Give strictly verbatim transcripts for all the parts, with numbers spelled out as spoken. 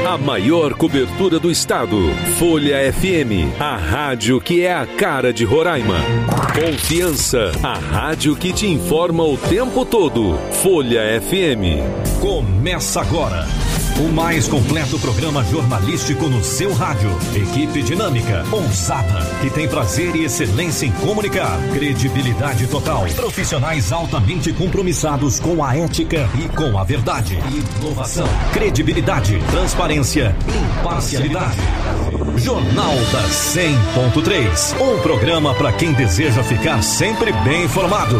A maior cobertura do estado. Folha F M, a rádio que é a cara de Roraima. Confiança, a rádio que te informa o tempo todo. Folha F M. Começa agora o mais completo programa jornalístico no seu rádio. Equipe dinâmica, ousada, que tem prazer e excelência em comunicar. Credibilidade total. Profissionais altamente compromissados com a ética e com a verdade. Inovação, credibilidade, transparência, imparcialidade. Jornal da cem ponto três. Um programa para quem deseja ficar sempre bem informado.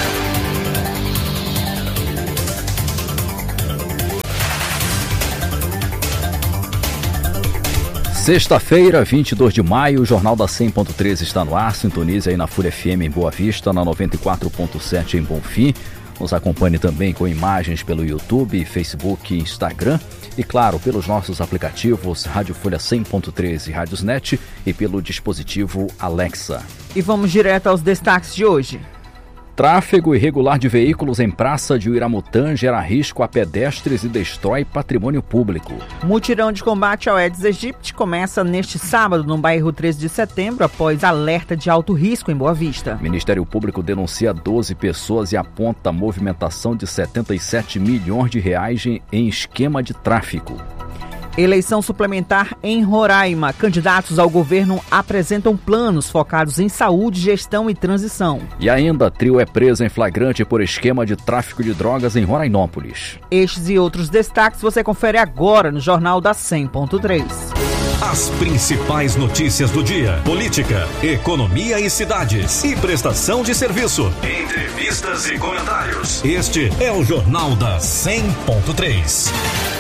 Sexta-feira, vinte e dois de maio, o Jornal da cem ponto três está no ar. Sintonize aí na Folha F M em Boa Vista, na noventa e quatro ponto sete em Bonfim. Nos acompanhe também com imagens pelo YouTube, Facebook e Instagram. E claro, pelos nossos aplicativos Rádio Folha cem ponto três e Rádiosnet e pelo dispositivo Alexa. E vamos direto aos destaques de hoje. Tráfego irregular de veículos em Praça de Uiramutã gera risco a pedestres e destrói patrimônio público. Mutirão de combate ao Aedes aegypti começa neste sábado no bairro treze de setembro, após alerta de alto risco em Boa Vista. Ministério Público denuncia doze pessoas e aponta movimentação de setenta e sete milhões de reais em esquema de tráfico. Eleição suplementar em Roraima. Candidatos ao governo apresentam planos focados em saúde, gestão e transição. E ainda, trio é preso em flagrante por esquema de tráfico de drogas em Rorainópolis. Estes e outros destaques você confere agora no Jornal da cem ponto três. As principais notícias do dia: política, economia e cidades, e prestação de serviço, entrevistas e comentários. Este é o Jornal da cem ponto três.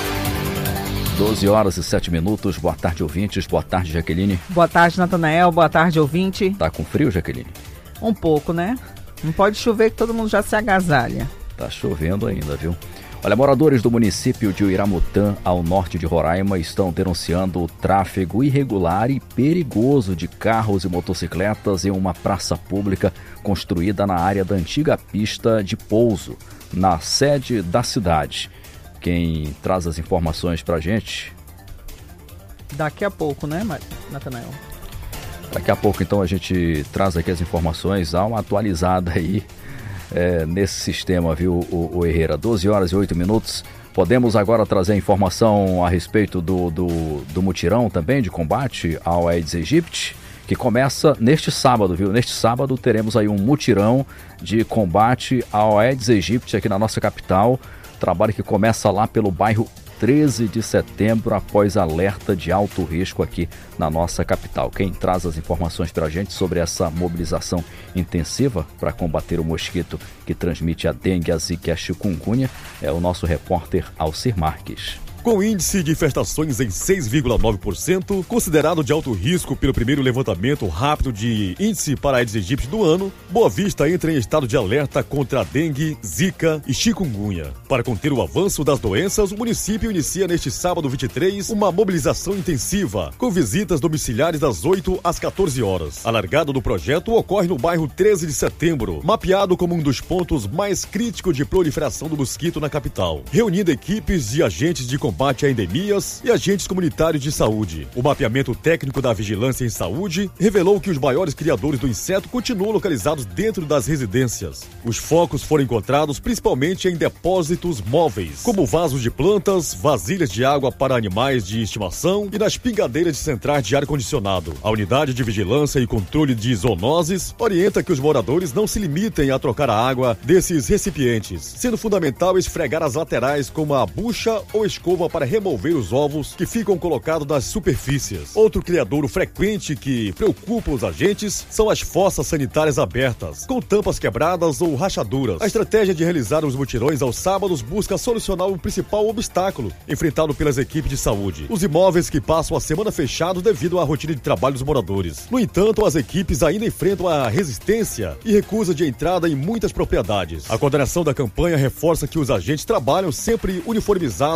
doze horas e sete minutos. Boa tarde, ouvintes. Boa tarde, Jaqueline. Boa tarde, Natanael. Boa tarde, ouvinte. Tá com frio, Jaqueline? Um pouco, né? Não pode chover que todo mundo já se agasalha. Tá chovendo ainda, viu? Olha, moradores do município de Uiramutã, ao norte de Roraima, estão denunciando o tráfego irregular e perigoso de carros e motocicletas em uma praça pública construída na área da antiga pista de pouso, na sede da cidade. Quem traz as informações pra gente? Daqui a pouco, né, Natanael? Daqui a pouco, então, a gente traz aqui as informações, dá uma atualizada aí é, nesse sistema, viu, o, o Herrera? doze horas e oito minutos. Podemos agora trazer informação a respeito do, do, do mutirão também de combate ao Aedes aegypti, que começa neste sábado, viu? Neste sábado teremos aí um mutirão de combate ao Aedes aegypti aqui na nossa capital. Trabalho que começa lá pelo bairro treze de setembro, após alerta de alto risco aqui na nossa capital. Quem traz as informações para a gente sobre essa mobilização intensiva para combater o mosquito que transmite a dengue, a zika e a chikungunya é o nosso repórter Alcir Marques. Com índice de infestações em seis vírgula nove por cento, considerado de alto risco pelo primeiro levantamento rápido de índice para Aedes aegypti do ano, Boa Vista entra em estado de alerta contra a dengue, zika e chikungunya. Para conter o avanço das doenças, o município inicia neste sábado vinte e três uma mobilização intensiva, com visitas domiciliares das oito às quatorze horas. A largada do projeto ocorre no bairro treze de setembro, mapeado como um dos pontos mais críticos de proliferação do mosquito na capital, reunindo equipes de agentes de combate a endemias e agentes comunitários de saúde. O mapeamento técnico da Vigilância em Saúde revelou que os maiores criadores do inseto continuam localizados dentro das residências. Os focos foram encontrados principalmente em depósitos móveis, como vasos de plantas, vasilhas de água para animais de estimação e nas pingadeiras de centrais de ar-condicionado. A Unidade de Vigilância e Controle de Zoonoses orienta que os moradores não se limitem a trocar a água desses recipientes, sendo fundamental esfregar as laterais com uma bucha ou escova para remover os ovos que ficam colocados nas superfícies. Outro criadouro frequente que preocupa os agentes são as fossas sanitárias abertas, com tampas quebradas ou rachaduras. A estratégia de realizar os mutirões aos sábados busca solucionar o principal obstáculo enfrentado pelas equipes de saúde: os imóveis que passam a semana fechados devido à rotina de trabalho dos moradores. No entanto, as equipes ainda enfrentam a resistência e recusa de entrada em muitas propriedades. A coordenação da campanha reforça que os agentes trabalham sempre uniformizados e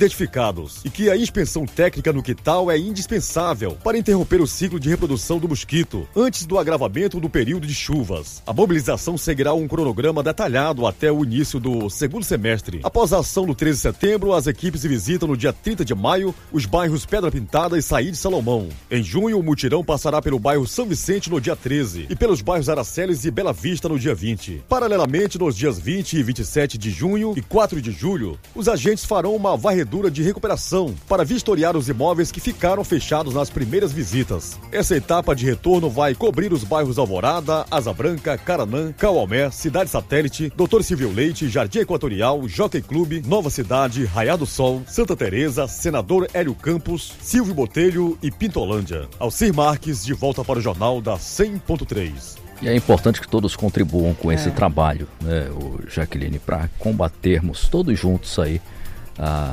identificados e que a inspeção técnica no quintal é indispensável para interromper o ciclo de reprodução do mosquito antes do agravamento do período de chuvas. A mobilização seguirá um cronograma detalhado até o início do segundo semestre. Após a ação no treze de setembro, as equipes visitam no dia trinta de maio os bairros Pedra Pintada e Saíde Salomão. Em junho, o mutirão passará pelo bairro São Vicente no dia treze e pelos bairros Araceles e Bela Vista no dia vinte. Paralelamente, nos dias vinte e vinte e sete de junho e quatro de julho, os agentes farão uma varredura de recuperação para vistoriar os imóveis que ficaram fechados nas primeiras visitas. Essa etapa de retorno vai cobrir os bairros Alvorada, Asa Branca, Caranã, Cauamé, Cidade Satélite, doutor Silvio Leite, Jardim Equatorial, Jockey Clube, Nova Cidade, Raiar do Sol, Santa Teresa, Senador Hélio Campos, Silvio Botelho e Pintolândia. Alcir Marques, de volta para o Jornal da cem ponto três. E é importante que todos contribuam com É. esse trabalho, né, o Jaqueline, para combatermos todos juntos aí a,